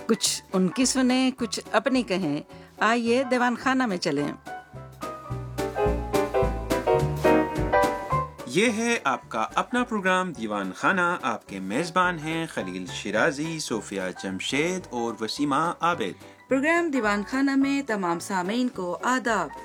کچھ ان کی سنیں، کچھ اپنی کہیں۔ آئیے دیوان خانہ میں چلیں۔ یہ ہے آپ کا اپنا پروگرام دیوان خانہ۔ آپ کے میزبان ہیں خلیل شیرازی، صوفیہ جمشید اور وسیمہ عابد۔ پروگرام دیوان خانہ میں تمام سامعین کو آداب۔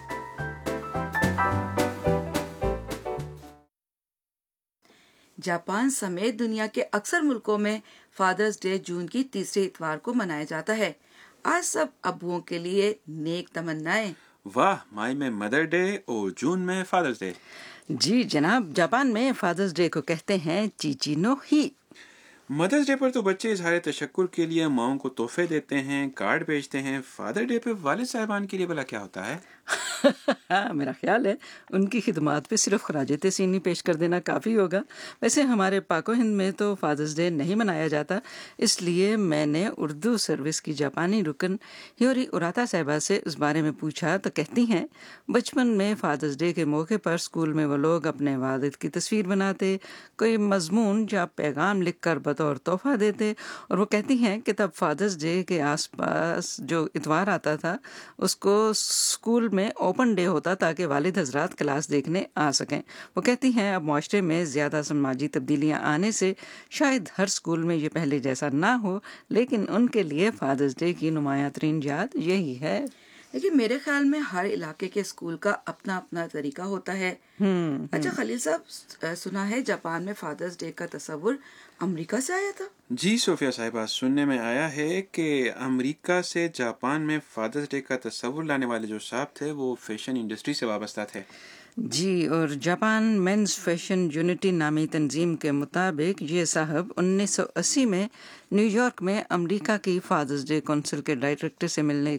جاپان سمیت دنیا کے اکثر ملکوں میں فادرز ڈے جون کی تیسرے اتوار کو منایا جاتا ہے۔ آج سب ابوؤں کے لیے نیک تمنائیں۔ واہ، مئی میں مدر ڈے اور جون میں فادرز ڈے۔ جی جناب، جاپان میں فادرز ڈے کو کہتے ہیں چیچی نو ہی۔ مدرز ڈے پر تو بچے اظہار تشکر کے لیے ماؤں کو تحفے دیتے ہیں، کارڈ بھیجتے ہیں۔ فادر ڈے پہ والد صاحبان کے لیے بھلا کیا ہوتا ہے؟ میرا خیال ہے ان کی خدمات پہ صرف خراج تحسینی پیش کر دینا کافی ہوگا۔ ویسے ہمارے پاک و ہند میں تو فادرز ڈے نہیں منایا جاتا، اس لیے میں نے اردو سروس کی جاپانی رکن ہیوری اراتا صاحبہ سے اس بارے میں پوچھا تو کہتی ہیں بچپن میں فادرز ڈے کے موقع پر اسکول میں وہ لوگ اپنے والد کی تصویر بناتے، کوئی مضمون یا پیغام لکھ کر بطور تحفہ دیتے، اور وہ کہتی ہیں کہ تب فادرز ڈے کے آس پاس جو اتوار آتا تھا اس کو اسکول میں اوپن ڈے ہوتا تاکہ والد حضرات کلاس دیکھنے آ سکیں۔ وہ کہتی ہیں اب معاشرے میں زیادہ سماجی تبدیلیاں آنے سے شاید ہر اسکول میں یہ پہلے جیسا نہ ہو، لیکن ان کے لیے فادرز ڈے کی نمایاں ترین یاد یہی ہے۔ لیکن میرے خیال میں ہر علاقے کے اسکول کا اپنا اپنا طریقہ ہوتا ہے۔ اچھا خلیل صاحب، سنا ہے جاپان میں فادرز ڈے کا تصور امریکہ سے آیا تھا؟ جی صوفیہ صاحبہ، سننے میں آیا ہے کہ امریکہ سے جاپان میں فادرز ڈے کا تصور لانے والے جو صاحب تھے وہ فیشن انڈسٹری سے وابستہ تھے۔ جی، اور جاپان مینز فیشن یونٹی نامی تنظیم کے مطابق یہ صاحب 1980 میں نیو یارک میں امریکہ کی فادرز ڈے کونسل کے ڈائریکٹر سے ملنے